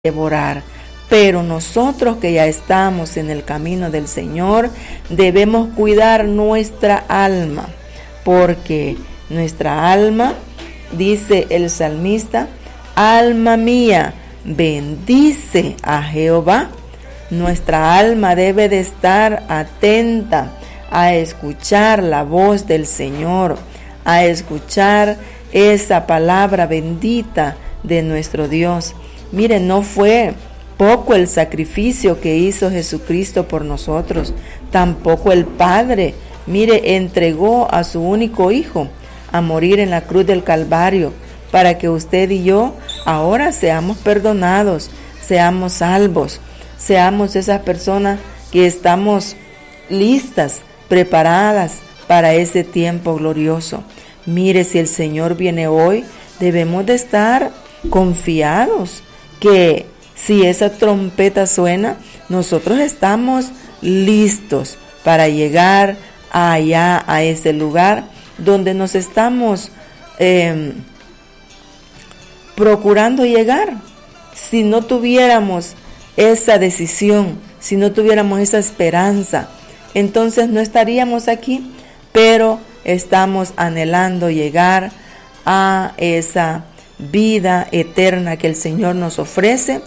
devorar. Pero nosotros que ya estamos en el camino del Señor, debemos cuidar nuestra alma, porque nuestra alma, dice el salmista, alma mía, bendice a Jehová. Nuestra alma debe de estar atenta a escuchar la voz del Señor, a escuchar esa palabra bendita de nuestro Dios. Miren, no fue poco el sacrificio que hizo Jesucristo por nosotros, tampoco el Padre, mire, entregó a su único Hijo a morir en la cruz del Calvario, para que usted y yo ahora seamos perdonados, seamos salvos, seamos esas personas que estamos listas, preparadas para ese tiempo glorioso. Mire, si el Señor viene hoy, debemos de estar confiados que si esa trompeta suena, nosotros estamos listos para llegar allá a ese lugar donde nos estamos procurando llegar. Si no tuviéramos esa decisión, si no tuviéramos esa esperanza, entonces no estaríamos aquí, pero estamos anhelando llegar a esa vida eterna que el Señor nos ofrece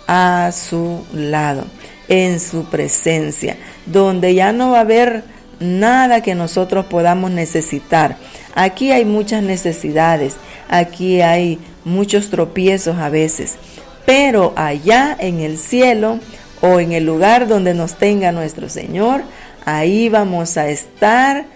a su lado, en su presencia, donde ya no va a haber nada que nosotros podamos necesitar. Aquí hay muchas necesidades, aquí hay muchos tropiezos a veces, pero allá en el cielo o en el lugar donde nos tenga nuestro Señor, ahí vamos a estar.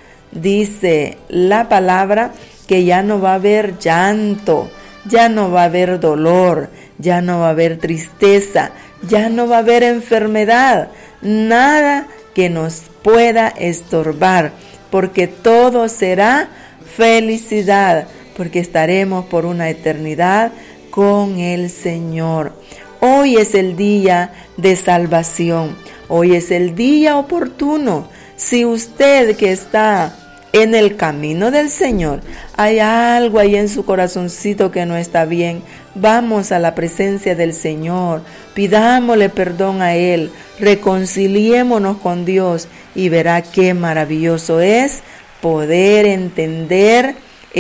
Dice la palabra que ya no va a haber llanto, ya no va a haber dolor, ya no va a haber tristeza, ya no va a haber enfermedad, nada que nos pueda estorbar, porque todo será felicidad, porque estaremos por una eternidad con el Señor. Hoy es el día de salvación, hoy es el día oportuno. Si usted que está en el camino del Señor, hay algo ahí en su corazoncito que no está bien, vamos a la presencia del Señor, pidámosle perdón a Él, reconciliémonos con Dios y verá qué maravilloso es poder entender,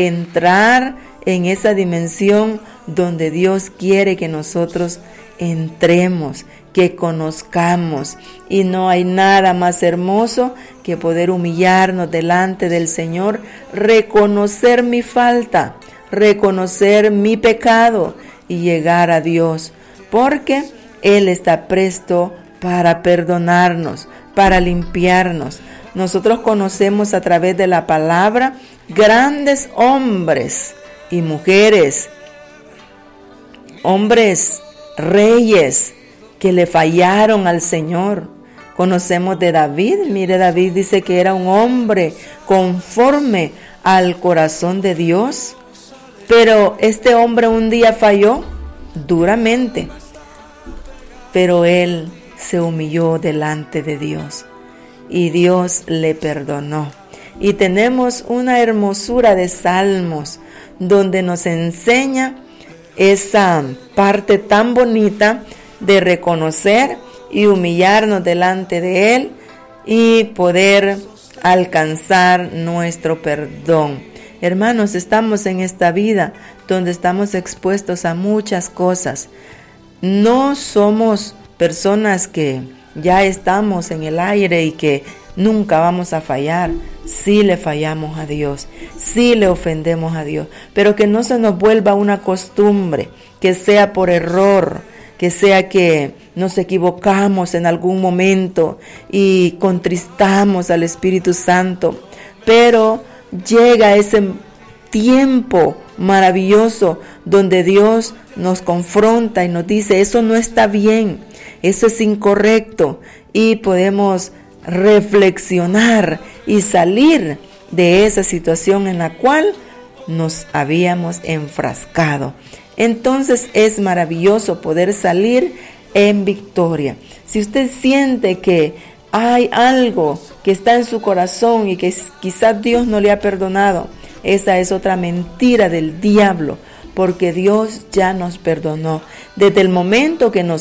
entrar en esa dimensión donde Dios quiere que nosotros entremos, que conozcamos. Y no hay nada más hermoso que poder humillarnos delante del Señor, reconocer mi falta, reconocer mi pecado y llegar a Dios, porque Él está presto para perdonarnos, para limpiarnos. Nosotros conocemos a través de la palabra grandes hombres y mujeres, hombres, reyes, que le fallaron al Señor. Conocemos de David. Mire, David dice que era un hombre conforme al corazón de Dios, pero este hombre un día falló duramente, pero él se humilló delante de Dios y Dios le perdonó. Y tenemos una hermosura de salmos donde nos enseña esa parte tan bonita de reconocer y humillarnos delante de Él y poder alcanzar nuestro perdón. Hermanos, estamos en esta vida donde estamos expuestos a muchas cosas. No somos personas que ya estamos en el aire y que nunca vamos a fallar. Sí le fallamos a Dios, sí le ofendemos a Dios, pero que no se nos vuelva una costumbre, que sea por error, que sea que nos equivocamos en algún momento y contristamos al Espíritu Santo, pero llega ese tiempo maravilloso donde Dios nos confronta y nos dice, eso no está bien, eso es incorrecto, y podemos reflexionar y salir de esa situación en la cual nos habíamos enfrascado. Entonces es maravilloso poder salir en victoria. Si usted siente que hay algo que está en su corazón y que quizás Dios no le ha perdonado, esa es otra mentira del diablo, porque Dios ya nos perdonó. Desde el momento que nos